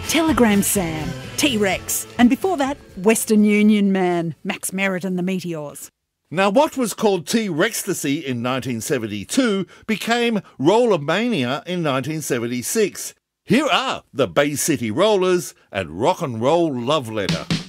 Telegram Sam, T-Rex, and before that, Western Union Man, Max Merritt and the Meteors. Now, what was called T-Rextasy in 1972 became Rollermania in 1976. Here are the Bay City Rollers and Rock and Roll Love Letter.